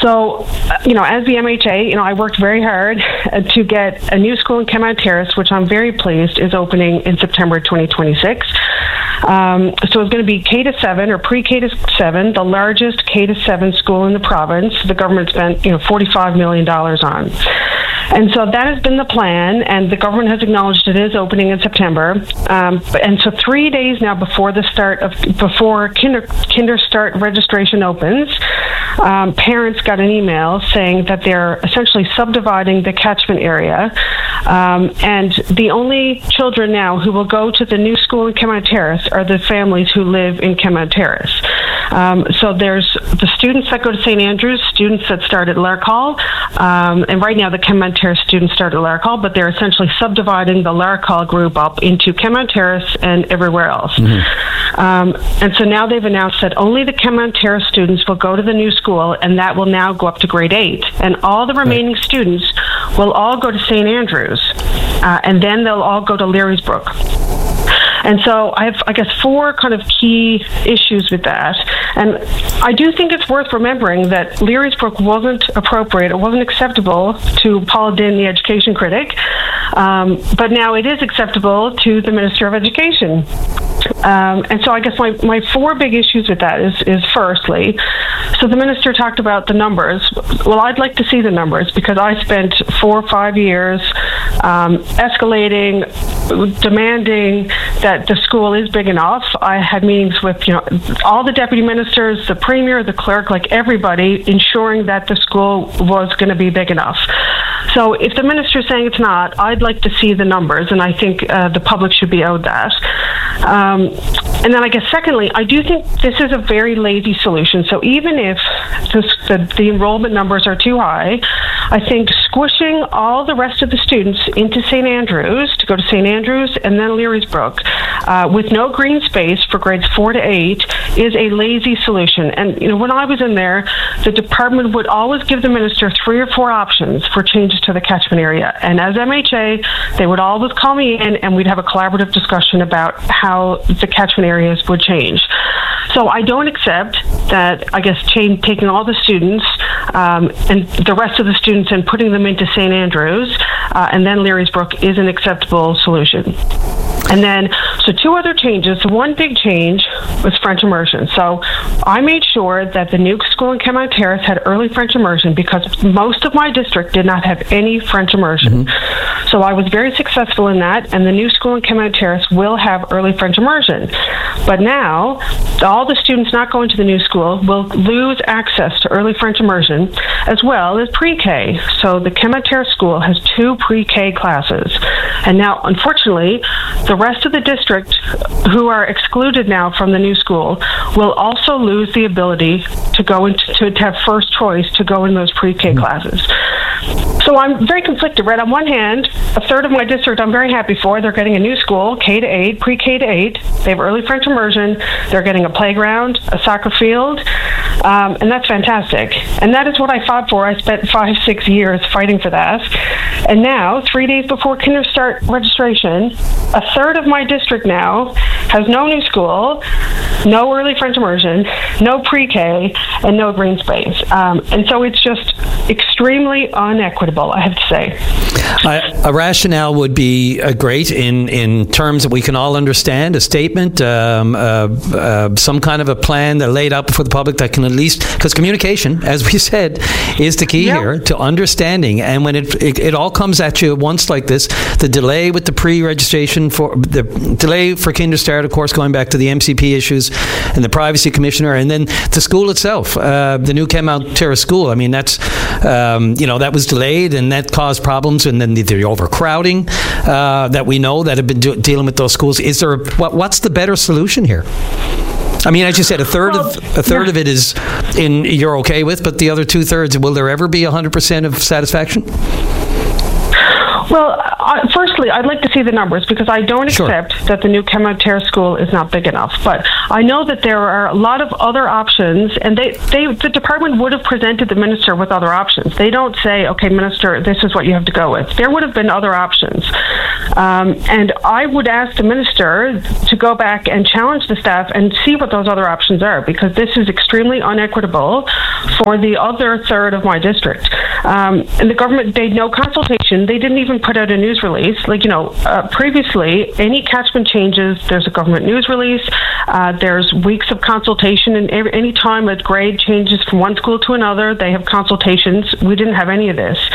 So, as the MHA, I worked very hard to get a new school in Kenmount Terrace, which I'm very pleased is opening in September 2026. So it's going to be K-7 or pre-K to 7, the largest K-7 school in the province. The government spent, $45 million on. And so that has been the plan, and the government has acknowledged it is opening in September. And so 3 days now before Kinder Start registration opens, parents got an email saying that they're essentially subdividing the catchment area, and the only children now who will go to the new school in Kenmount Terrace are the families who live in Kenmount Terrace. So there's the students that go to St. Andrews, students that start at Lark Hall, and right now the Kenmount Terrace students start at Lark Hall, but they're essentially subdividing the Lark Hall group up into Kenmount Terrace and everywhere else. And so now they've announced that only the Kenmount Terrace students will go to the new school, and that will now go up to grade 8. And all the remaining students will all go to St. Andrews, and then they'll all go to Learysbrook. And so I have, 4 kind of key issues with that. And I do think it's worth remembering that Learysbrook wasn't appropriate, it wasn't acceptable to Paula Dinn, the education critic, but now it is acceptable to the Minister of Education. And so I guess my 4 big issues with that is firstly, so the minister talked about the numbers. Well, I'd like to see the numbers because I spent 4 or 5 years escalating, demanding that the school is big enough. I had meetings with all the deputy ministers, the premier, the clerk, like everybody, ensuring that the school was going to be big enough. So if the minister is saying it's not, I'd like to see the numbers, and I think the public should be owed that. And then I guess secondly, I do think this is a very lazy solution. So even if the enrollment numbers are too high, I think squishing all the rest of the students into St. Andrews, to go to St. Andrews and then Learysbrook, with no green space for grades 4 to 8, is a lazy solution. And when I was in there, the department would always give the minister 3 or 4 options for changes to the catchment area. And as MHA, they would always call me in, and we'd have a collaborative discussion about how the catchment areas would change. So I don't accept that, I guess, taking all the students and the rest of the students and putting them into St. Andrews and then Learysbrook is an acceptable solution. And then, so 2 other changes. One big change was French immersion. So I made sure that the new school in Kenmount Terrace had early French immersion because most of my district did not have any French immersion. So I was very successful in that, and the new school in Kenmount Terrace will have early French immersion. But now, all the students not going to the new school will lose access to early French immersion as well as pre-K. So the Kenmount Terrace school has 2 pre-K classes. And now, unfortunately, the rest of the district who are excluded now from the new school will also lose the ability to go into to have first choice to go in those pre-K classes. So I'm very conflicted, right? On one hand, a third of my district I'm very happy for. They're getting a new school, K to 8, pre-K to 8. They have early French immersion. They're getting a playground, a soccer field, and that's fantastic. And that is what I fought for. I spent 5-6 years fighting for that. And now, 3 days before Kinder Start registration, a third of my district now has no new school, no early French immersion, no pre-K, and no green space. And so it's just extremely unequitable, I have to say. A rationale would be great in terms that we can all understand, a statement, some kind of a plan that laid out before the public that can at least, because communication, as we said, is the key here to understanding. And when it all comes at you at once like this, the delay with the pre-registration, for the delay for Kinder Start, of course, going back to the MCP issues and the privacy commissioner, and then the school itself, the new Kenmount Terrace school. I mean, that's that was delayed, and that caused problems, and then the overcrowding that we know that have been dealing with those schools. Is there what's the better solution here? I mean, as you said, a third of it is you're okay with, but the other 2/3, will there ever be 100% of satisfaction? Well, first firstly, I'd like to see the numbers, because I don't accept that the new Kemoterra school is not big enough. But I know that there are a lot of other options, and the department would have presented the minister with other options. They don't say, okay, minister, this is what you have to go with. There would have been other options. And I would ask the minister to go back and challenge the staff and see what those other options are, because this is extremely unequitable for the other third of my district. And the government made no consultation. They didn't even put out a news release. Previously, any catchment changes, there's a government news release, there's weeks of consultation, and any time a grade changes from one school to another, they have consultations. We didn't have any of this.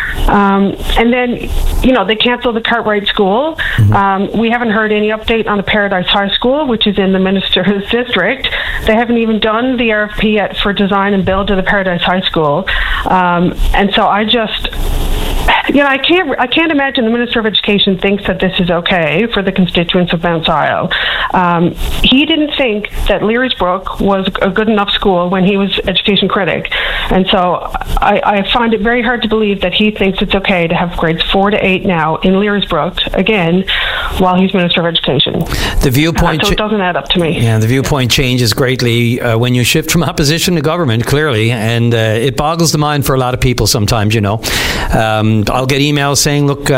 And then, they canceled the Cartwright School. We haven't heard any update on the Paradise High School, which is in the minister's district. They haven't even done the RFP yet for design and build to the Paradise High School. And so I just... I can't imagine the Minister of Education thinks that this is okay for the constituents of Mount Sion. He didn't think that Learysbrook was a good enough school when he was education critic. And so I find it very hard to believe that he thinks it's okay to have grades 4 to 8 now in Learysbrook, again, while he's Minister of Education. The viewpoint so it doesn't add up to me. Yeah, the viewpoint changes greatly when you shift from opposition to government, clearly, and it boggles the mind for a lot of people sometimes, I'll get emails saying, look,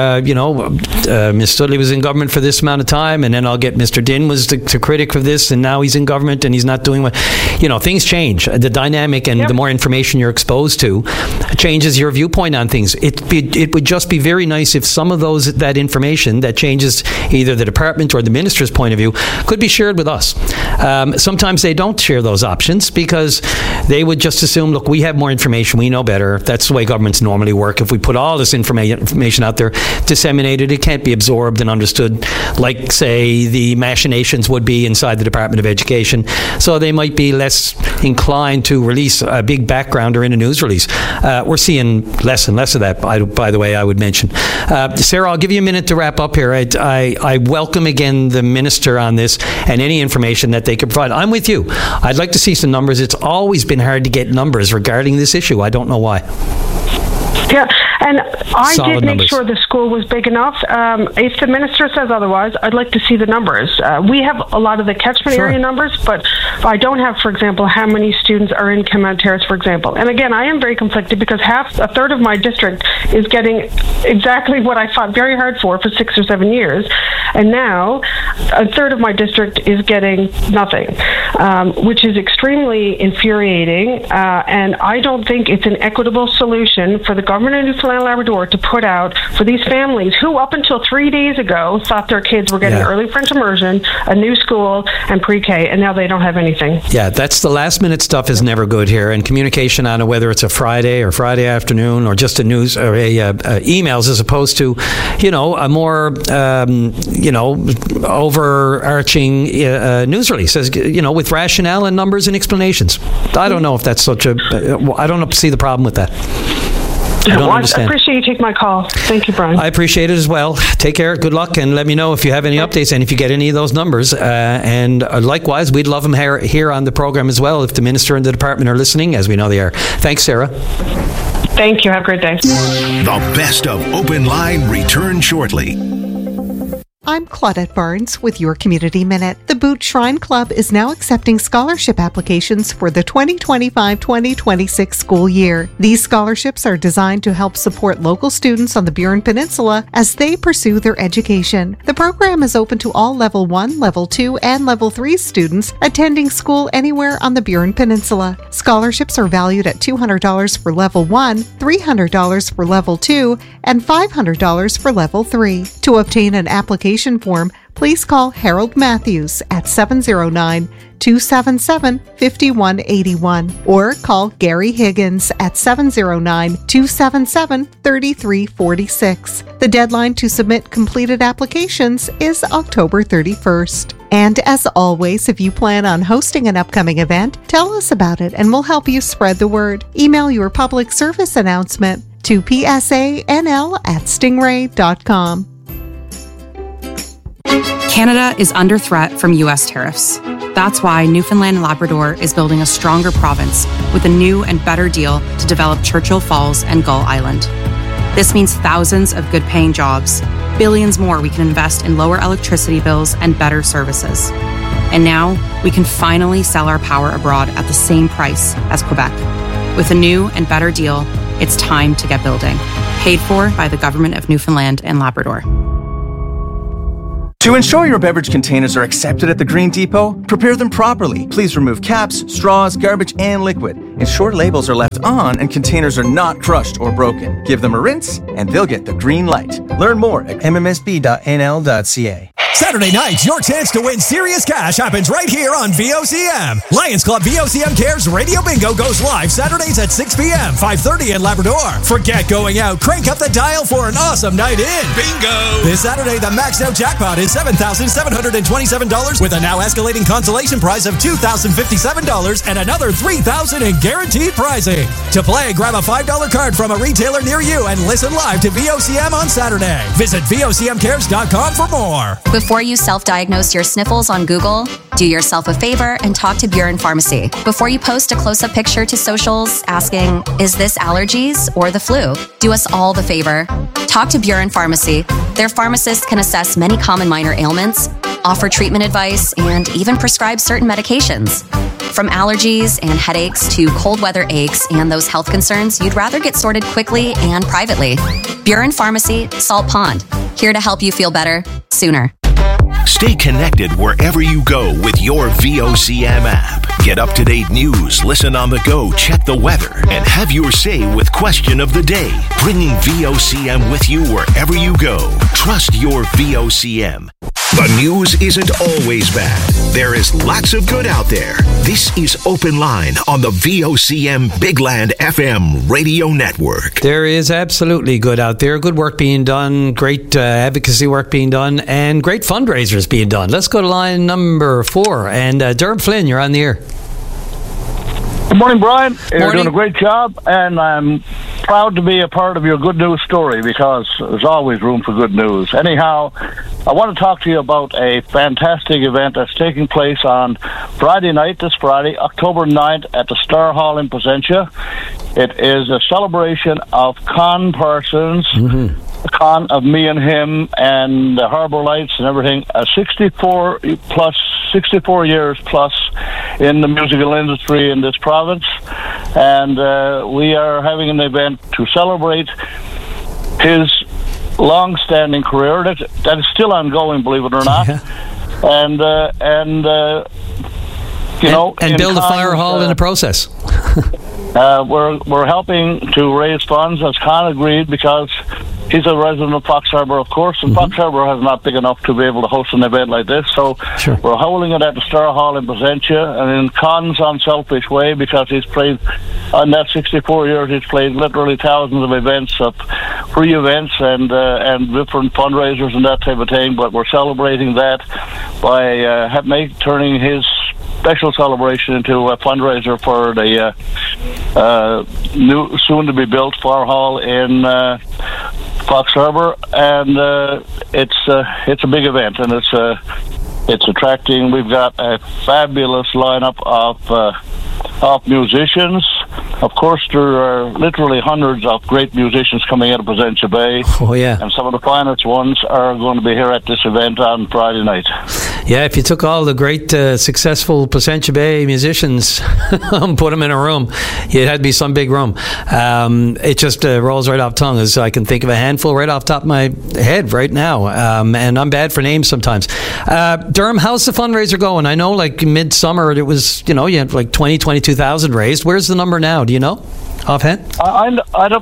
Ms. Studley was in government for this amount of time, and then I'll get Mr. Dinh was the critic for this, and now he's in government and he's not doing what... things change. The dynamic and the more information you're exposed to changes your viewpoint on things. It would just be very nice if some of that information that changes either the department or the minister's point of view could be shared with us. Sometimes they don't share those options because they would just assume, look, we have more information, we know better. That's the way governments normally work. If we put all this information out there, disseminated, it can't be absorbed and understood like, say, the machinations would be inside the Department of Education. So they might be less inclined to release a big backgrounder in a news release. We're seeing less and less of that, by the way, I would mention. Sarah, I'll give you a minute to wrap up here. I welcome again the minister on this and any information that they could provide. I'm with you. I'd like to see some numbers. It's always been hard to get numbers regarding this issue. I don't know why. Yeah, and I Solid did make numbers. sure the school was big enough. If the minister says otherwise, I'd like to see the numbers. We have a lot of the catchment area numbers, but I don't have, for example, how many students are in Kemoterra, for example. And again, I am very conflicted because a third of my district is getting exactly what I fought very hard for 6 or 7 years. And now a third of my district is getting nothing, which is extremely infuriating. And I don't think it's an equitable solution for the government of Newfoundland and Labrador to put out for these families who up until 3 days ago thought their kids were getting early French immersion, a new school, and pre-K, and now they don't have anything. Yeah, that's the last minute stuff is never good here, and communication on whether it's a Friday or Friday afternoon or just a news or emails as opposed to, a more, overarching news release, with rationale and numbers and explanations. I don't know if that's I don't see the problem with that. I don't understand. I appreciate you taking my call. Thank you, Brian. I appreciate it as well. Take care. Good luck, and let me know if you have any updates and if you get any of those numbers. And likewise, we'd love them here on the program as well if the minister and the department are listening, as we know they are. Thanks, Sarah. Thank you. Have a great day. The best of Open Line return shortly. I'm Claudette Barnes with your Community Minute. The Boot Shrine Club is now accepting scholarship applications for the 2025-2026 school year. These scholarships are designed to help support local students on the Burin Peninsula as they pursue their education. The program is open to all Level 1, Level 2, and Level 3 students attending school anywhere on the Burin Peninsula. Scholarships are valued at $200 for Level 1, $300 for Level 2, and $500 for Level 3. To obtain an application form, please call Harold Matthews at 709-277-5181 or call Gary Higgins at 709-277-3346. The deadline to submit completed applications is October 31st. And as always, if you plan on hosting an upcoming event, tell us about it and we'll help you spread the word. Email your public service announcement to psanl@stingray.com. Canada is under threat from U.S. tariffs. That's why Newfoundland and Labrador is building a stronger province with a new and better deal to develop Churchill Falls and Gull Island. This means thousands of good-paying jobs, billions more we can invest in lower electricity bills and better services. And now, we can finally sell our power abroad at the same price as Quebec. With a new and better deal, it's time to get building. Paid for by the Government of Newfoundland and Labrador. To ensure your beverage containers are accepted at the Green Depot, prepare them properly. Please remove caps, straws, garbage, and liquid. Ensure labels are left on and containers are not crushed or broken. Give them a rinse, and they'll get the green light. Learn more at mmsb.nl.ca. Saturday night, your chance to win serious cash happens right here on VOCM. Lions Club VOCM Cares Radio Bingo goes live Saturdays at 6 p.m., 5:30 in Labrador. Forget going out. Crank up the dial for an awesome night in. Bingo! This Saturday, the maxed out jackpot is $7,727 with a now escalating consolation prize of $2,057 and another $3,000 in guaranteed prizing. To play, grab a $5 card from a retailer near you and listen live to VOCM on Saturday. Visit VOCMcares.com for more. Before you self-diagnose your sniffles on Google, do yourself a favor and talk to Buren Pharmacy. Before you post a close-up picture to socials asking, is this allergies or the flu? Do us all the favor. Talk to Buren Pharmacy. Their pharmacists can assess many common minor ailments, offer treatment advice, and even prescribe certain medications. From allergies and headaches to cold weather aches and those health concerns, you'd rather get sorted quickly and privately. Buren Pharmacy, Salt Pond. Here to help you feel better sooner. Stay connected wherever you go with your VOCM app. Get up-to-date news, listen on the go, check the weather, and have your say with Question of the Day. Bringing VOCM with you wherever you go. Trust your VOCM. The news isn't always bad. There is lots of good out there. This is Open Line on the VOCM Big Land FM radio network. There is absolutely good out there. Good work being done, great advocacy work being done, and great fundraisers being done. Let's go to line number 4. And Derm Flynn, you're on the air. Good morning, Brian. You're doing a great job, and I'm proud to be a part of your good news story because there's always room for good news. Anyhow, I want to talk to you about a fantastic event that's taking place on Friday night, this Friday, October 9th, at the Star Hall in Placentia. It is a celebration of Con Parsons, the con of Me and Him, and the Harbour Lights and everything. 64 years plus in the musical industry in this province, and we are having an event to celebrate his long-standing career that is still ongoing, believe it or not. And build a fire hall in the process. We're helping to raise funds, as Con agreed, because he's a resident of Fox Harbour, of course, and Fox Harbour is not big enough to be able to host an event like this. So we're holding it at the Star Hall in Placentia, and in Con's unselfish way, because he's played, on that 64 years, he's played literally thousands of events, of free events, and different fundraisers and that type of thing. But we're celebrating that by turning his special celebration into a fundraiser for the new, soon-to-be-built Fire Hall in Fox Harbour, and it's a big event, and it's attracting. We've got a fabulous lineup of musicians. Of course, there are literally hundreds of great musicians coming out of Placentia Bay. Oh, yeah. And some of the finest ones are going to be here at this event on Friday night. Yeah, if you took all the great, successful Placentia Bay musicians and put them in a room, it had to be some big room. It just rolls right off tongue, as I can think of a handful right off the top of my head right now. And I'm bad for names sometimes. Derm, how's the fundraiser going? I know, like, midsummer, it was, you had like 22,000 raised. Where's the number now? Do you know offhand? I'm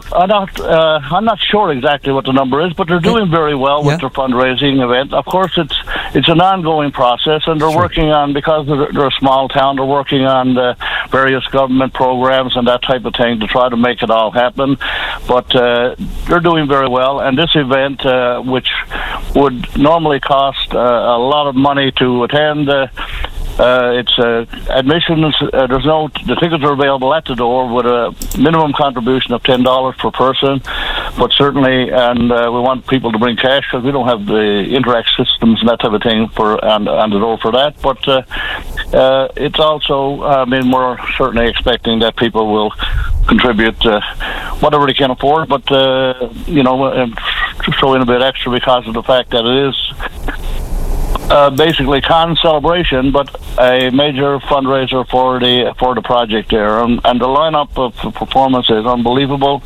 not sure exactly what the number is, but they're doing very well with their fundraising event. Of course, it's an ongoing process, and they're working on, because they're a small town, they're working on the various government programs and that type of thing to try to make it all happen. But they're doing very well, and this event, which would normally cost a lot of money to attend, it's admissions. The tickets are available at the door with a minimum contribution of $10 per person, but certainly, and we want people to bring cash because we don't have the Interact systems and that type of thing on the door for that. But it's also, we're certainly expecting that people will contribute whatever they can afford, but throw in a bit extra because of the fact that it is basically con celebration, but a major fundraiser for the project there, and the lineup of performance is unbelievable.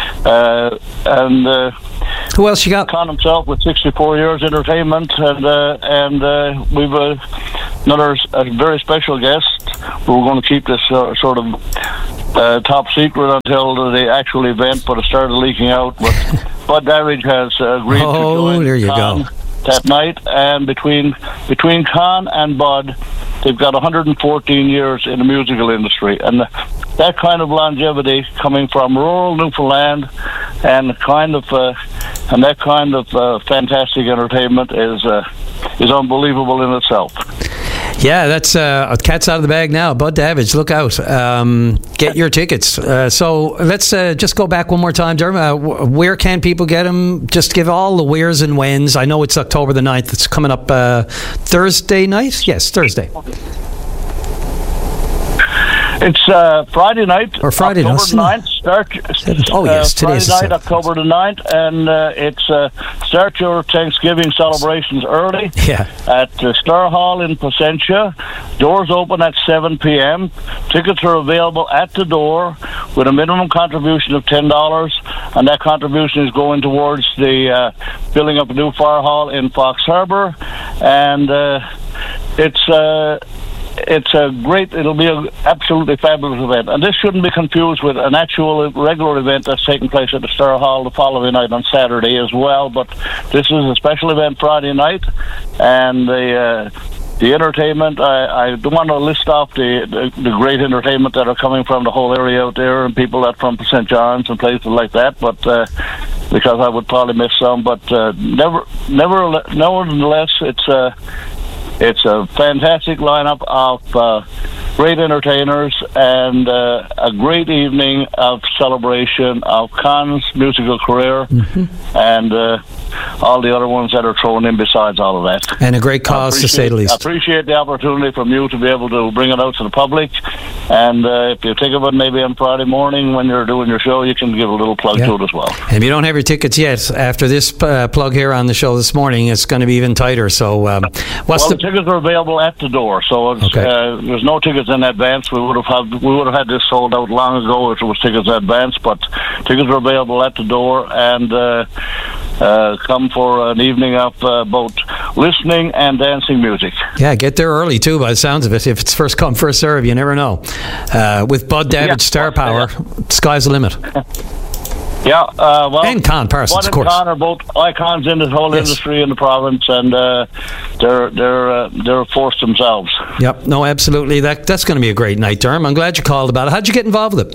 Who else you got? Con himself with 64 years entertainment, and we've another very special guest. We're going to keep this sort of top secret until the actual event, but it started leaking out. But Bud Davidge has agreed to join there you Con go. that night, and between Con and Bud, they've got 114 years in the musical industry, and that kind of longevity coming from rural Newfoundland, and that kind of fantastic entertainment is unbelievable in itself. Yeah, that's cat's out of the bag now. Bud Davidge, look out. Get your tickets. So let's just go back one more time, Dermot. Where can people get them? Just give all the wheres and whens. I know it's October the 9th. It's coming up Thursday night? Yes, Thursday. It's Friday night, or Friday October 9th. Today's Friday night, October the 9th, and it's start your Thanksgiving celebrations early at the Star Hall in Placentia. Doors open at 7 p.m. Tickets are available at the door with a minimum contribution of $10, and that contribution is going towards the building up a new fire hall in Fox Harbour, and it'll be an absolutely fabulous event. And this shouldn't be confused with an actual regular event that's taking place at the Star Hall the following night on Saturday as well. But this is a special event Friday night, and the entertainment, I don't want to list off the great entertainment that are coming from the whole area out there, and people that from St. John's and places like that, but because I would probably miss some, but nevertheless, it's a fantastic lineup of great entertainers and a great evening of celebration of Con's musical career, and all the other ones that are thrown in besides all of that. And a great cause, to say the least. I appreciate the opportunity from you to be able to bring it out to the public. And if you think of it maybe on Friday morning when you're doing your show, you can give a little plug to it as well. And if you don't have your tickets yet, after this plug here on the show this morning, it's going to be even tighter. So the tickets are available at the door. So there's no tickets in advance. We would have had this sold out long ago if it was tickets in advance, but tickets are available at the door, and come for an evening of both listening and dancing music. Yeah, get there early too, by the sounds of it. If it's first come, first serve, you never know. With Bud Davidge Star Power, sky's the limit. And Con Parsons, of course. Bud and Con are both icons in the whole industry in the province, and they're a force themselves. Yep, no, absolutely. That's going to be a great night, Derm. I'm glad you called about it. How'd you get involved with it?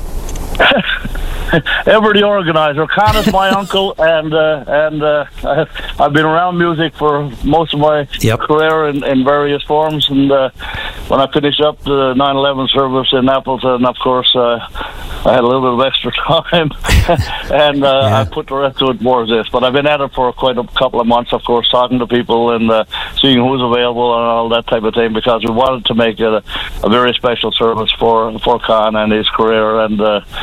Ever the organizer. Con is my uncle, and I've been around music for most of my career in various forms. And when I finished up the 9/11 service in Appleton, of course, I had a little bit of extra time, and I put the rest of it towards this. But I've been at it for quite a couple of months, of course, talking to people and seeing who's available and all that type of thing, because we wanted to make it a very special service for Con and his career. And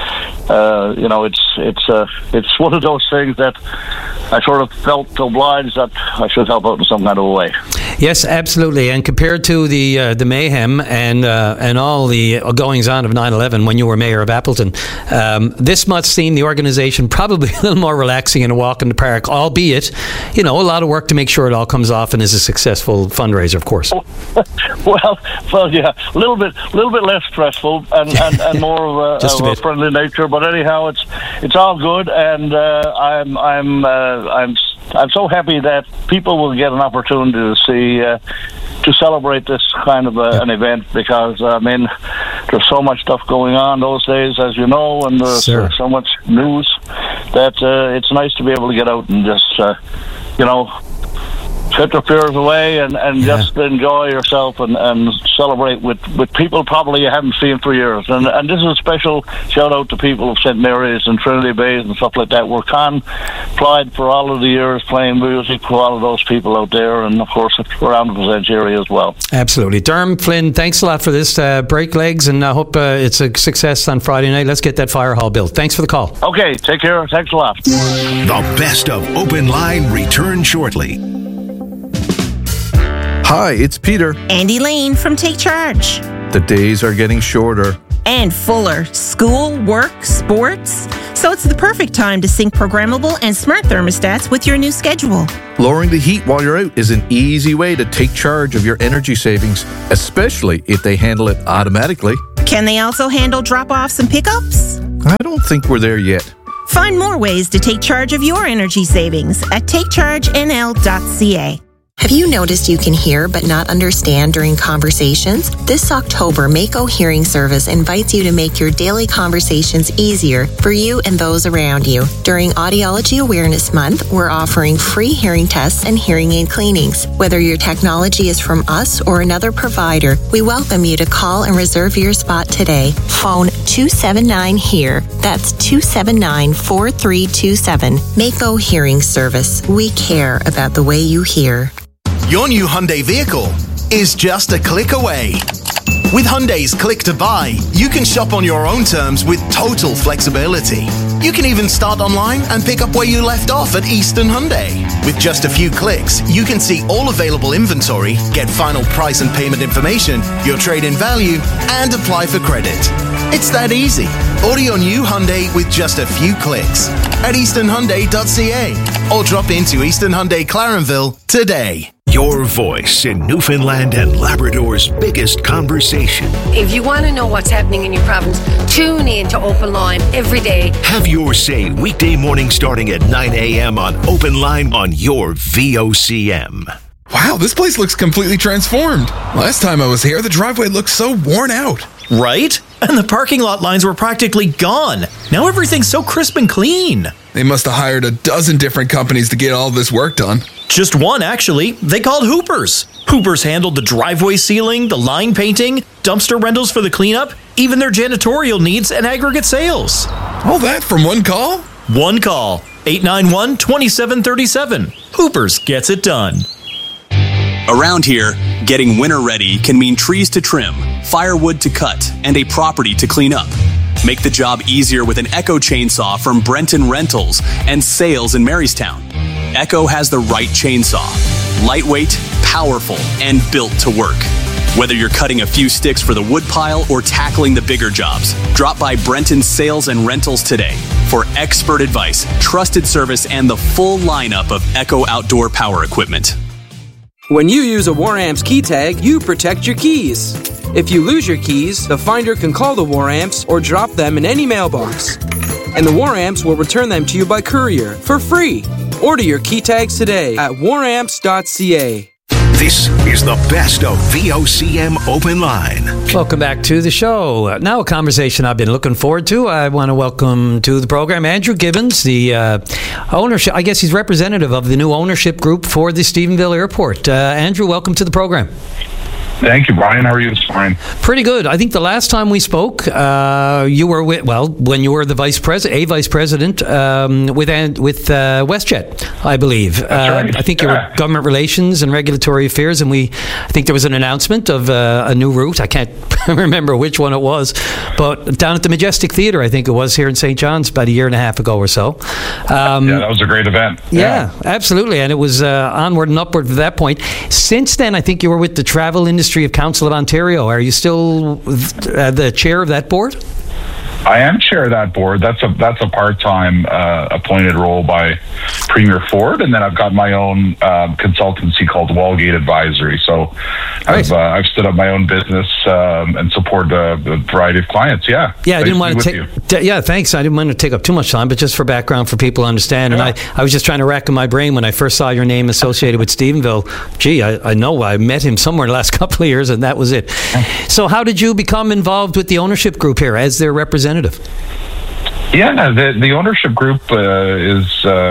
it's one of those things that I sort of felt obliged that I should help out in some kind of a way. Yes, absolutely. And compared to the mayhem and all the goings on of 9/11 when you were mayor of Appleton, this must seem the organization probably a little more relaxing and a walk in the park, albeit, a lot of work to make sure it all comes off and is a successful fundraiser, of course. Well, yeah, a little bit less stressful and more of a friendly nature. But anyhow, it's all good, and I'm so happy that people will get an opportunity to see to celebrate this kind of an event, because there's so much stuff going on those days, as you know, and there's so much news that it's nice to be able to get out and just get your fears away and just enjoy yourself and celebrate with people probably you haven't seen for years. And this is a special shout out to people of St. Mary's and Trinity Bays and stuff like that. We're played for all of the years playing music for all of those people out there, and of course around the Placentia area as well. Absolutely. Derm, Flynn, thanks a lot for this. Break legs, and I hope it's a success on Friday night. Let's get that fire hall built. Thanks for the call. Okay, take care. Thanks a lot. The best of Open Line return shortly. Hi, it's Peter. Andy Lane from Take Charge. The days are getting shorter. And fuller. School, work, sports. So it's the perfect time to sync programmable and smart thermostats with your new schedule. Lowering the heat while you're out is an easy way to take charge of your energy savings, especially if they handle it automatically. Can they also handle drop-offs and pickups? I don't think we're there yet. Find more ways to take charge of your energy savings at takechargenl.ca. Have you noticed you can hear but not understand during conversations? This October, Mako Hearing Service invites you to make your daily conversations easier for you and those around you. During Audiology Awareness Month, we're offering free hearing tests and hearing aid cleanings. Whether your technology is from us or another provider, we welcome you to call and reserve your spot today. Phone 279-HEAR. That's 279-4327. Mako Hearing Service. We care about the way you hear. Your new Hyundai vehicle is just a click away. With Hyundai's Click to Buy, you can shop on your own terms with total flexibility. You can even start online and pick up where you left off at Eastern Hyundai. With just a few clicks, you can see all available inventory, get final price and payment information, your trade-in value, and apply for credit. It's that easy. Order your new Hyundai with just a few clicks at easternhyundai.ca or drop into Eastern Hyundai Clarenville today. Your voice in Newfoundland and Labrador's biggest conversation. If you want to know what's happening in your province, tune in to Open Line every day. Have your say weekday morning starting at 9 a.m. on Open Line on your VOCM. Wow, this place looks completely transformed. Last time I was here, the driveway looked so worn out. Right? And the parking lot lines were practically gone. Now everything's so crisp and clean. They must have hired a dozen different companies to get all this work done. Just one, actually. They called Hoopers. Hoopers handled the driveway sealing, the line painting, dumpster rentals for the cleanup, even their janitorial needs and aggregate sales. All that from one call? One call. 891-2737. Hoopers gets it done. Around here, getting winter ready can mean trees to trim, firewood to cut, and a property to clean up. Make the job easier with an Echo chainsaw from Brenton Rentals and Sales in Marystown. Echo has the right chainsaw. Lightweight, powerful, and built to work. Whether you're cutting a few sticks for the wood pile or tackling the bigger jobs, drop by Brenton Sales and Rentals today for expert advice, trusted service, and the full lineup of Echo outdoor power equipment. When you use a WarAmps key tag, you protect your keys. If you lose your keys, the finder can call the WarAmps or drop them in any mailbox. And the WarAmps will return them to you by courier for free. Order your key tags today at waramps.ca. This is the best of VOCM Open Line. Welcome back to the show. Now a conversation I've been looking forward to. I want to welcome to the program Andrew Gibbons, the ownership, I guess he's representative of the new ownership group for the Stephenville Airport. Andrew, welcome to the program. Thank you, Brian. How are you this morning? Pretty good. I think the last time we spoke, you were when you were the vice president with WestJet, I believe. That's right. I think you were government relations and regulatory affairs, and I think there was an announcement of a new route. I can't remember which one it was, but down at the Majestic Theatre, I think it was here in St. John's about a year and a half ago or so. Yeah, that was a great event. Yeah, absolutely, and it was onward and upward from that point. Since then, I think you were with the Travel Industry of Council of Ontario. Are you still the chair of that board? I am chair of that board. That's a part-time appointed role by Premier Ford, and then I've got my own consultancy called Wallgate Advisory. So Right. I've stood up my own business and support a variety of clients. Yeah. I didn't want to take. Yeah, thanks. I didn't want to take up too much time, but just for background for people to understand. And I was just trying to rack in my brain when I first saw your name associated with Stephenville. Gee, I know I met him somewhere in the last couple of years, and that was it. So, how did you become involved with the ownership group here as their representative? Yeah, the ownership group is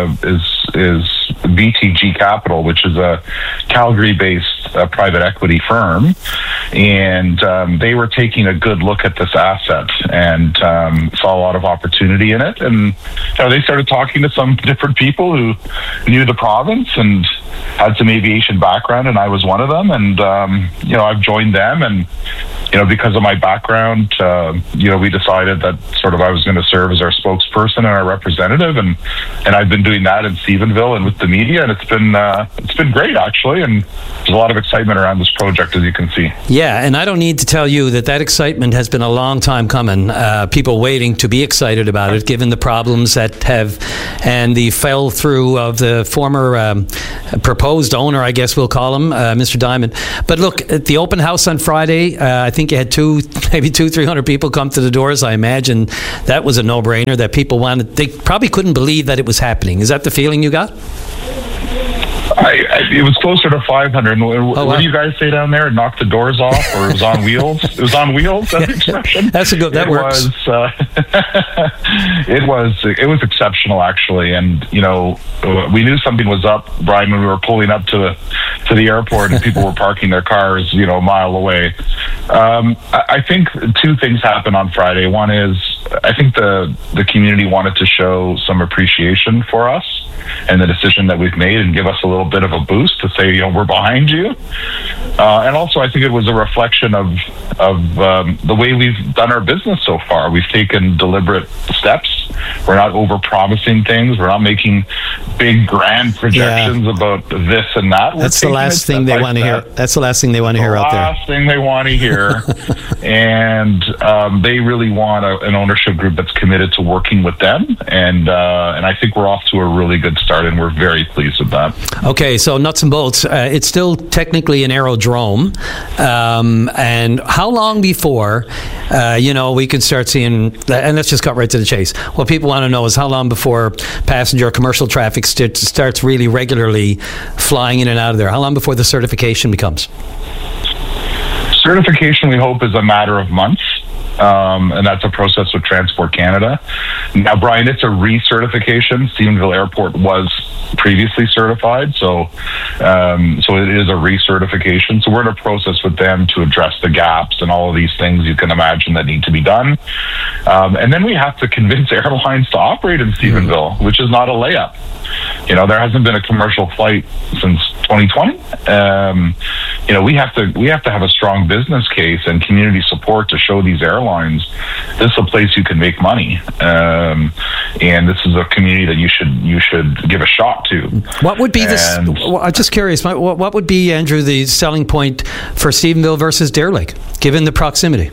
BTG Capital, which is a Calgary-based private equity firm, and they were taking a good look at this asset and saw a lot of opportunity in it. And they started talking to some different people who knew the province and had some aviation background, and I was one of them. And I've joined them, and because of my background, we decided that sort of I was going to serve as our spokesperson and our representative, and I've been doing that in Stephenville and with the media, and it's been great, actually, and there's a lot of excitement around this project, as you can see. Yeah, and I don't need to tell you that excitement has been a long time coming. People waiting to be excited about it, given the problems that have, and the fell through of the former proposed owner, I guess we'll call him, Mr. Diamond. But look, at the open house on Friday, I think you had 300 people come to the doors. I imagine that was a no-brainer, that people wanted. They probably couldn't believe that it was happening. Is that the feeling you got? It was closer to 500. What do you guys say down there? It knocked the doors off, or it was on wheels? It was on wheels. That's the expression. That works. It was exceptional, actually, and we knew something was up, Brian, when we were pulling up to the airport and people were parking their cars, a mile away. I think two things happened on Friday. One is, I think the community wanted to show some appreciation for us and the decision that we've made, and give us a little bit of a boost to say, we're behind you. And also, I think it was a reflection of the way we've done our business so far. We've taken deliberate steps. We're not over-promising things. We're not making big, grand projections about this and that. That's the last thing they want to hear. That's the last thing they want to hear out there. Last thing they want to hear. And they really want an ownership group that's committed to working with them. And I think we're off to a really good start, and we're very pleased with that. Okay, so nuts and bolts. It's still technically an aerodrome. And how long before, we can start seeing, and let's just cut right to the chase. What people want to know is how long before passenger commercial traffic starts really regularly flying in and out of there? How long before the certification becomes? Certification, we hope, is a matter of months. And that's a process with Transport Canada. Now, Brian, it's a recertification. Stephenville Airport was previously certified, so it is a recertification. So we're in a process with them to address the gaps and all of these things you can imagine that need to be done. And then we have to convince airlines to operate in Stephenville, which is not a layup. There hasn't been a commercial flight since 2020. We have to have a strong business case and community support to show these airlines this is a place you can make money, and this is a community that you should give a shot to. What would be I'm just curious. What would be, Andrew, the selling point for Stephenville versus Deer Lake, given the proximity?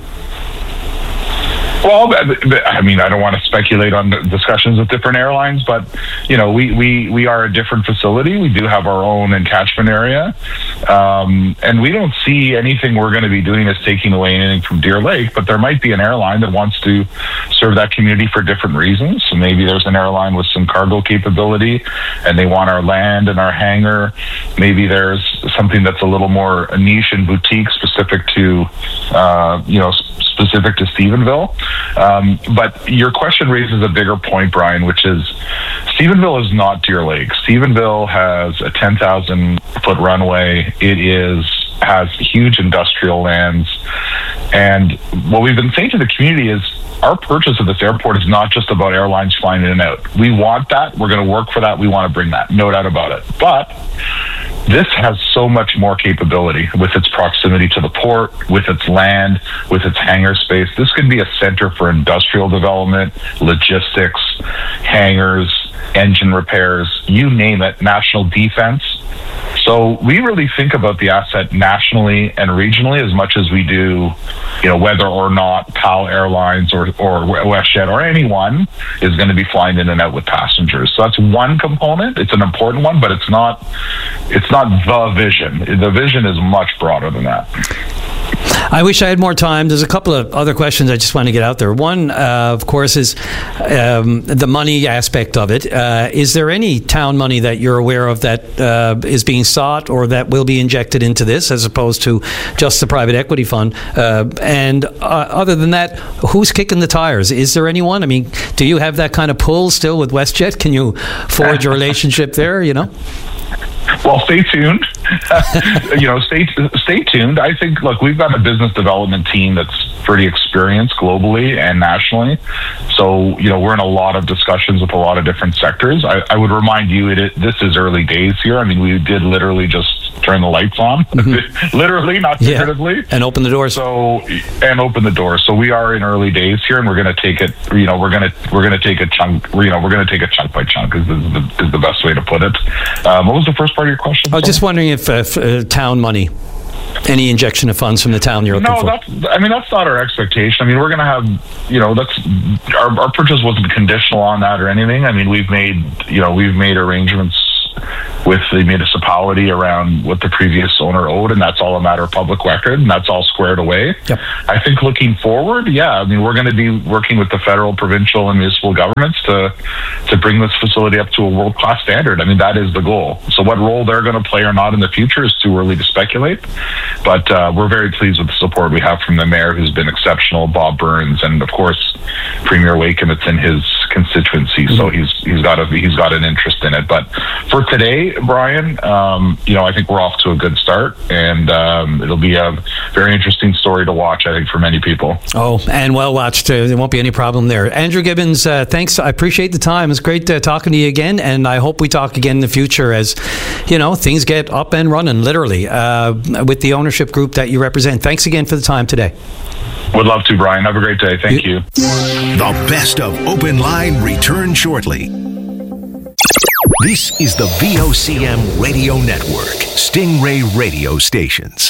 Well, I mean, I don't want to speculate on the discussions with different airlines, but we are a different facility. We do have our own encatchment area, and we don't see anything we're going to be doing as taking away anything from Deer Lake. But there might be an airline that wants to serve that community for different reasons. So maybe there's an airline with some cargo capability, and they want our land and our hangar. Maybe there's something that's a little more niche and boutique, specific to specific to Stephenville. But your question raises a bigger point, Brian, which is Stephenville is not Deer Lake. Stephenville has a 10,000-foot runway. It has huge industrial lands. And what we've been saying to the community is our purchase of this airport is not just about airlines flying in and out. We want that. We're going to work for that. We want to bring that. No doubt about it. But this has so much more capability with its proximity to the port, with its land, with its hangar space. This could be a center for industrial development, logistics, hangars, engine repairs, you name it, national defense. So we really think about the asset nationally and regionally as much as we do, whether or not PAL Airlines or WestJet or anyone is going to be flying in and out with passengers. So that's one component. It's an important one, but it's not the vision. The vision is much broader than that. I wish I had more time. There's a couple of other questions I just want to get out there. One, of course, is the money aspect of it. Is there any town money that you're aware of that is being sought or that will be injected into this as opposed to just the private equity fund? And other than that, who's kicking the tires? Is there anyone? I mean, do you have that kind of pull still with WestJet? Can you forge a relationship there, Well, stay tuned. Stay tuned. I think, look, we've got a business development team that's pretty experienced globally and nationally. So, we're in a lot of discussions with a lot of different sectors. I would remind you, this is early days here. I mean, we did literally just turn the lights on, literally, not figuratively, and open the doors. So we are in early days here, and we're going to take it. We're going to take a chunk. We're going to take it chunk by chunk. Is the best way to put it. What was the first part of your question? I was just wondering if town money, any injection of funds from the town you're looking for. That's not our expectation. I mean, we're going to have, our purchase wasn't conditional on that or anything. I mean, we've made arrangements with the municipality around what the previous owner owed, and that's all a matter of public record, and that's all squared away. Yep. I think looking forward, we're going to be working with the federal, provincial, and municipal governments to bring this facility up to a world-class standard. I mean, that is the goal. So what role they're going to play or not in the future is too early to speculate, but we're very pleased with the support we have from the mayor, who's been exceptional, Bob Burns, and of course, Premier Wakeham. It's in his constituency, so he's got an interest in it. But for today, Brian, I think we're off to a good start, and it'll be a very interesting story to watch, I think, for many people. Oh, and well watched. There won't be any problem there. Andrew Gibbons, thanks. I appreciate the time. It's great talking to you again, and I hope we talk again in the future as, things get up and running, literally, with the ownership group that you represent. Thanks again for the time today. Would love to, Brian. Have a great day. Thank you. The best of Open Line return shortly. This is the VOCM Radio Network, Stingray Radio Stations.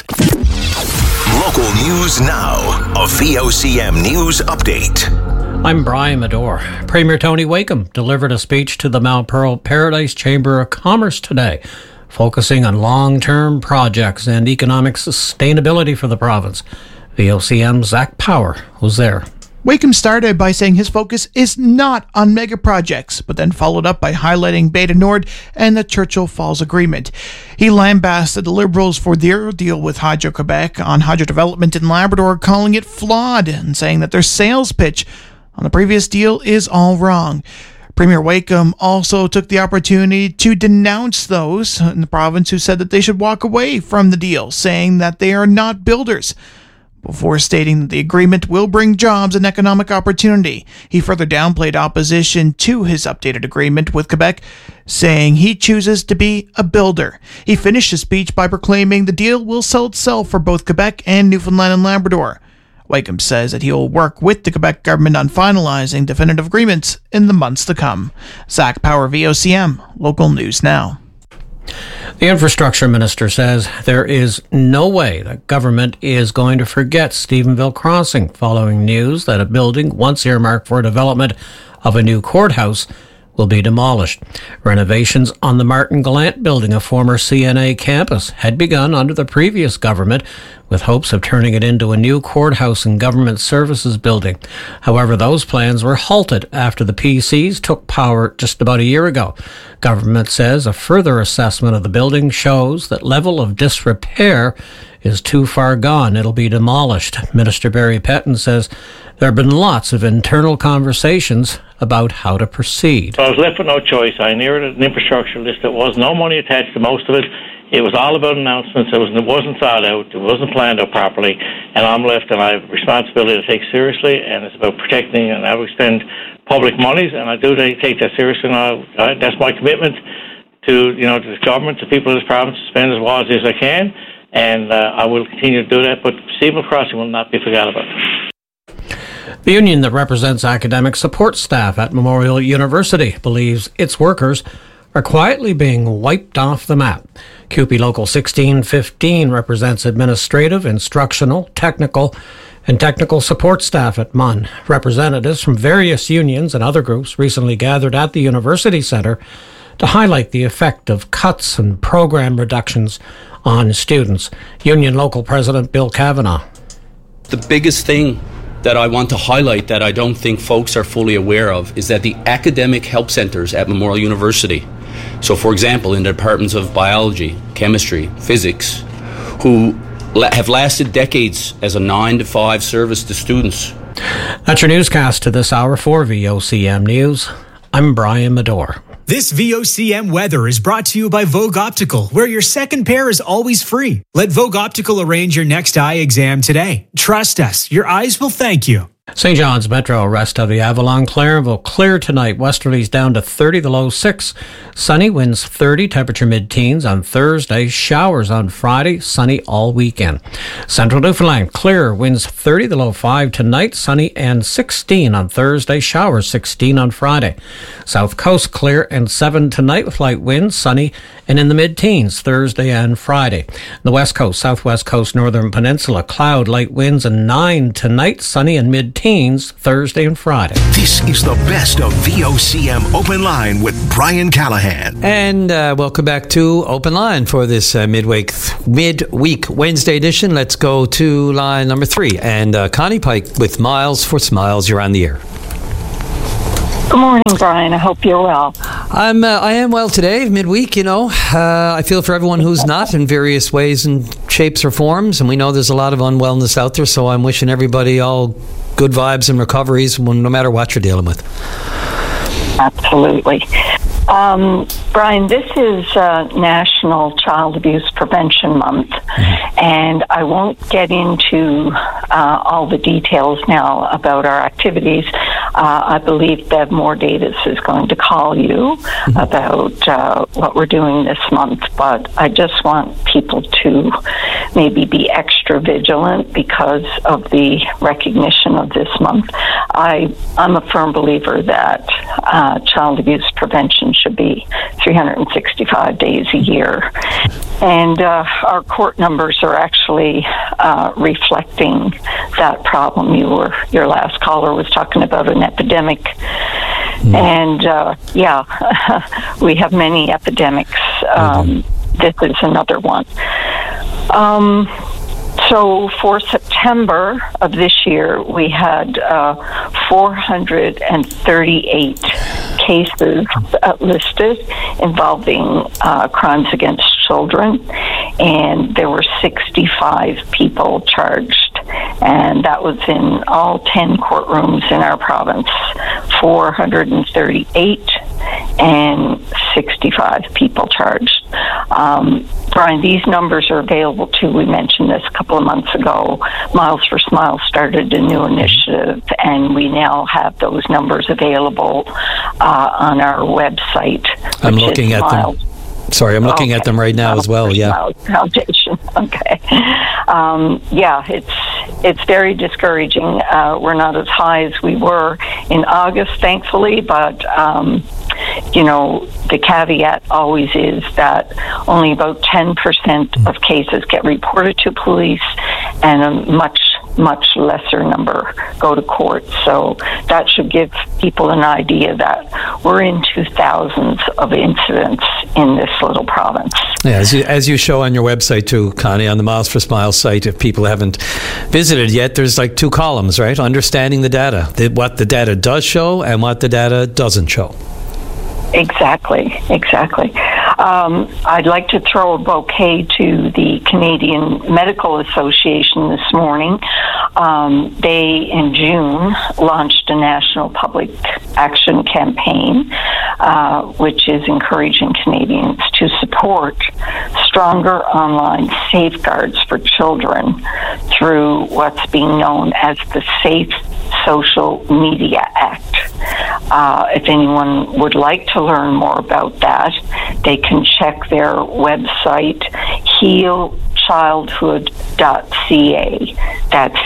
Local news now, a VOCM news update. I'm Brian Medore. Premier Tony Wakeham delivered a speech to the Mount Pearl Paradise Chamber of Commerce today, focusing on long-term projects and economic sustainability for the province. VOCM's Zach Power was there. Wakeham started by saying his focus is not on mega projects, but then followed up by highlighting Beta Nord and the Churchill Falls Agreement. He lambasted the Liberals for their deal with Hydro-Quebec on hydro development in Labrador, calling it flawed and saying that their sales pitch on the previous deal is all wrong. Premier Wakeham also took the opportunity to denounce those in the province who said that they should walk away from the deal, saying that they are not builders, before stating that the agreement will bring jobs and economic opportunity. He further downplayed opposition to his updated agreement with Quebec, saying he chooses to be a builder. He finished his speech by proclaiming the deal will sell itself for both Quebec and Newfoundland and Labrador. Wakeham says that he will work with the Quebec government on finalizing definitive agreements in the months to come. Zach Power, VOCM, Local News Now. The infrastructure minister says there is no way that government is going to forget Stephenville Crossing following news that a building once earmarked for development of a new courthouse will be demolished. Renovations on the Martin Gallant building, a former CNA campus, had begun under the previous government with hopes of turning it into a new courthouse and government services building. However, those plans were halted after the PCs took power just about a year ago. Government says a further assessment of the building shows that level of disrepair is too far gone. It'll be demolished. Minister Barry Petton says there have been lots of internal conversations about how to proceed. I was left with no choice. I inherited an infrastructure list that was no money attached to most of it. It was all about announcements. It wasn't thought out. It wasn't planned out properly. And I'm left, and I have a responsibility to take seriously, and it's about protecting and how we spend public monies, and I do take that seriously. And that's my commitment to the government, to people of this province, to spend as wisely as I can, and I will continue to do that. But Stephenville Crossing will not be forgotten about. The union that represents academic support staff at Memorial University believes its workers are quietly being wiped off the map. CUPE Local 1615 represents administrative, instructional, technical, and technical support staff at MUN. Representatives from various unions and other groups recently gathered at the University Centre to highlight the effect of cuts and program reductions on students. Union Local President Bill Kavanagh. The biggest thing that I want to highlight that I don't think folks are fully aware of is that the academic help centers at Memorial University, so for example in the departments of biology, chemistry, physics, who have lasted decades as a 9-to-5 service to students. That's your newscast to this hour for VOCM News. I'm Brian Medore. This VOCM weather is brought to you by Vogue Optical, where your second pair is always free. Let Vogue Optical arrange your next eye exam today. Trust us, your eyes will thank you. St. John's Metro, rest of the Avalon, Clarenville, clear tonight. Westerlies down to 30, the low 6. Sunny, winds 30, temperature mid-teens on Thursday. Showers on Friday, sunny all weekend. Central Newfoundland, clear, winds 30, the low 5 tonight. Sunny and 16 on Thursday. Showers 16 on Friday. South Coast, clear and 7 tonight with light winds, sunny and in the mid-teens Thursday and Friday. The West Coast, Southwest Coast, Northern Peninsula, cloud, light winds and 9 tonight, sunny and mid-teens Thursday and Friday. This is the best of VOCM Open Line with Brian Callahan. And welcome back to Open Line for this midweek Wednesday edition. Let's go to line number 3. And Connie Pike with Miles for Smiles. You're on the air. Good morning, Brian. I hope you're well. I am well today, midweek, I feel for everyone who's not in various ways and shapes or forms, and we know there's a lot of unwellness out there, so I'm wishing everybody all good vibes and recoveries no matter what you're dealing with. Absolutely. Brian, this is National Child Abuse Prevention Month, and I won't get into all the details now about our activities. I believe Bev Mordatis is going to call you about what we're doing this month, but I just want people to maybe be extra vigilant because of the recognition of this month. I'm a firm believer that child abuse prevention should be 365 days a year. And our court numbers are actually reflecting that problem. Your last caller was talking about an epidemic. And we have many epidemics. This is another one. So for September of this year, we had 438 cases listed involving crimes against children, and there were 65 people charged, and that was in all 10 courtrooms in our province. 438 and 65 people charged. Brian, these numbers are available too. We mentioned this a couple of months ago. Miles for Smiles started a new initiative, and we now have those numbers available on our website. I'm looking at them. Sorry, I'm looking at them right now as well. Yeah. Foundation. Okay. It's very discouraging. We're not as high as we were in August, thankfully, but the caveat always is that only about 10% of cases get reported to police, and a much lesser number go to court. So that should give people an idea that we're into thousands of incidents in this little province. Yeah, as you show on your website too, Connie, on the Miles for Smiles site, if people haven't visited yet, there's like 2 columns, right? Understanding the data, what the data does show and what the data doesn't show. Exactly. I'd like to throw a bouquet to the Canadian Medical Association this morning. They, in June, launched a national public action campaign, which is encouraging Canadians to support stronger online safeguards for children through what's being known as the Safe Social Media Act. If anyone would like to learn more about that, they can check their website, healchildhood.ca. That's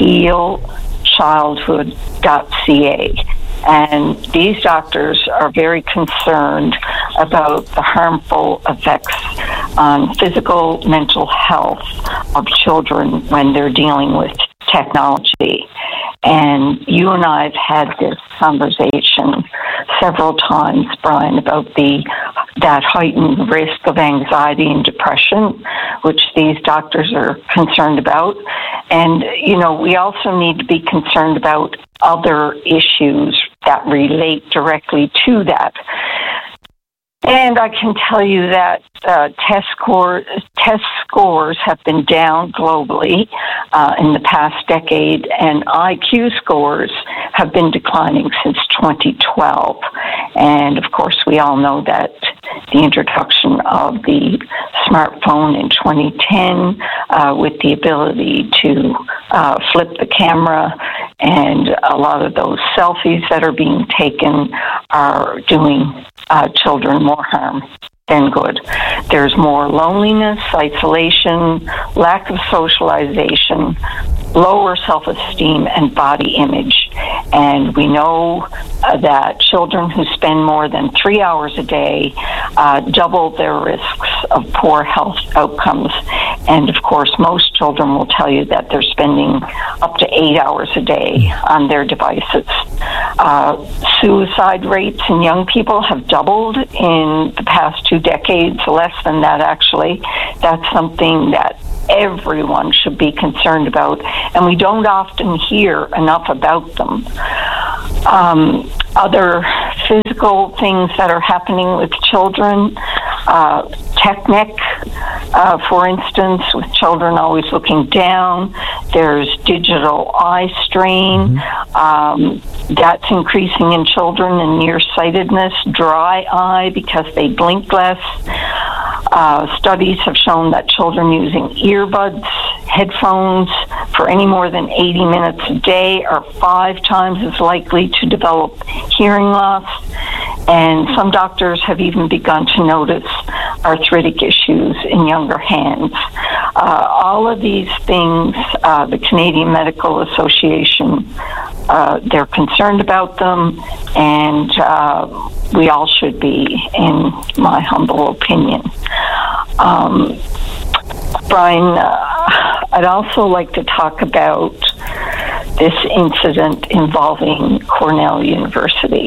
healchildhood.ca. And these doctors are very concerned about the harmful effects on physical, mental health of children when they're dealing with technology. And you and I have had this conversation several times, Brian, about that heightened risk of anxiety and depression which these doctors are concerned about. And, we also need to be concerned about other issues that relate directly to that. And I can tell you that test scores have been down globally in the past decade, and IQ scores have been declining since 2012. And of course, we all know that the introduction of the smartphone in 2010 with the ability to flip the camera, and a lot of those selfies that are being taken are doing children more harm than good. There's more loneliness, isolation, lack of socialization, lower self-esteem, and body image. And we know that children who spend more than 3 hours a day double their risks of poor health outcomes. And of course, most children will tell you that they're spending up to 8 hours a day on their devices. Suicide rates in young people have doubled in the past 2 decades, less than that actually. That's something that everyone should be concerned about, and we don't often hear enough about them. Other physical things that are happening with children, technic, for instance, with children always looking down. There's digital eye strain. That's increasing in children, and nearsightedness, dry eye because they blink less. Studies have shown that children using earbuds, headphones for any more than 80 minutes a day are 5 times as likely to develop hearing loss. And some doctors have even begun to notice arthritic issues in younger hands. All of these things, the Canadian Medical Association, they're concerned about them, and we all should be, in my humble opinion. Brian, I'd also like to talk about this incident involving Cornell University.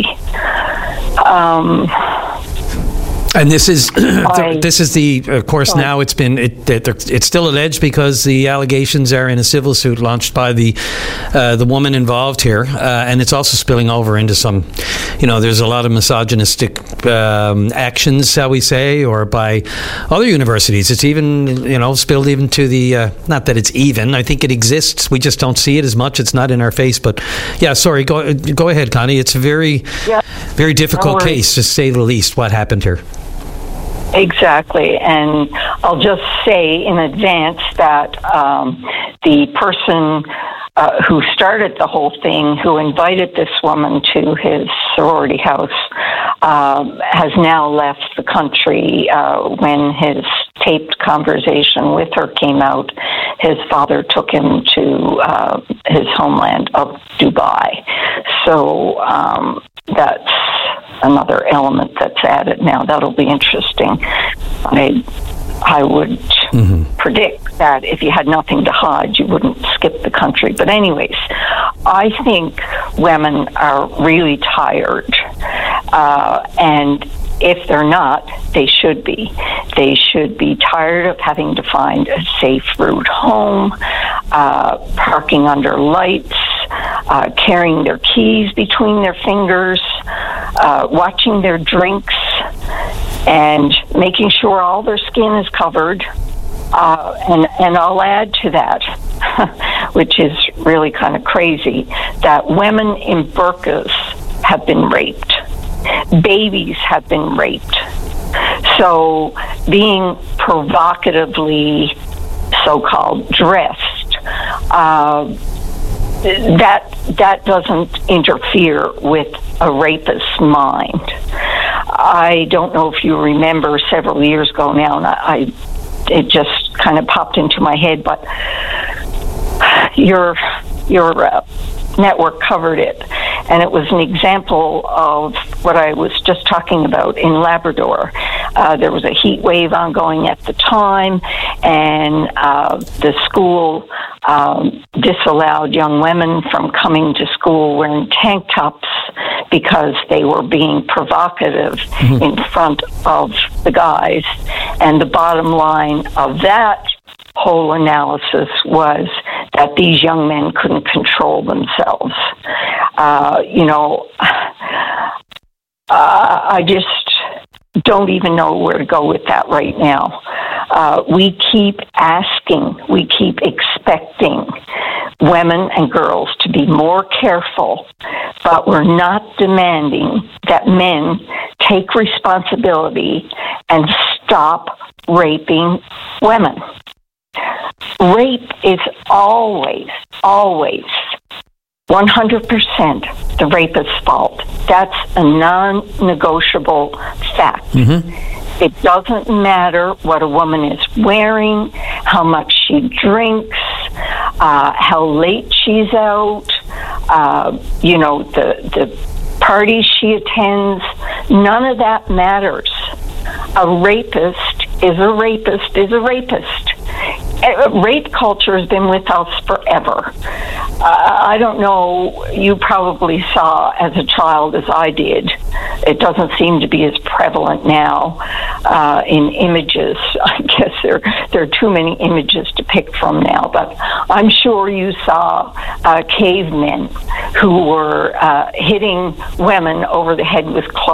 And this is of course, now it's still alleged because the allegations are in a civil suit launched by the woman involved here, and it's also spilling over into some, there's a lot of misogynistic actions, shall we say, or by other universities. It's even, spilled even to the, not that it's even, I think it exists, we just don't see it as much, it's not in our face, but yeah, sorry, go ahead, Connie. It's a very difficult case, to say the least, what happened here. Exactly, and I'll just say in advance that the person who started the whole thing, who invited this woman to his sorority house, has now left the country. When his taped conversation with her came out, his father took him to his homeland of Dubai. So that's another element that's added now. That'll be interesting. I would predict that if you had nothing to hide, you wouldn't skip the country. But anyways, I think women are really tired, and if they're not, they should be. They should be tired of having to find a safe route home, parking under lights, carrying their keys between their fingers, watching their drinks, and making sure all their skin is covered. And I'll add to that, which is really kind of crazy, that women in burqas have been raped. Babies have been raped. So being provocatively so-called dressed, that doesn't interfere with a rapist's mind. I don't know if you remember several years ago now, and it just kind of popped into my head, but your network covered it, and it was an example of what I was just talking about in Labrador. There was a heat wave ongoing at the time, and the school disallowed young women from coming to school wearing tank tops because they were being provocative in front of the guys. And the bottom line of that whole analysis was that these young men couldn't control themselves. I just don't even know where to go with that right now. We keep asking, we keep expecting women and girls to be more careful, but we're not demanding that men take responsibility and stop raping women. Rape is always 100% the rapist's fault. That's a non-negotiable fact. It doesn't matter what a woman is wearing, how much she drinks, how late she's out, the parties she attends. None of that matters. A rapist is a rapist is a rapist. Rape culture has been with us forever. I don't know, you probably saw as a child as I did. It doesn't seem to be as prevalent now in images. I guess there are too many images to pick from now, but I'm sure you saw cavemen who were hitting women over the head with clubs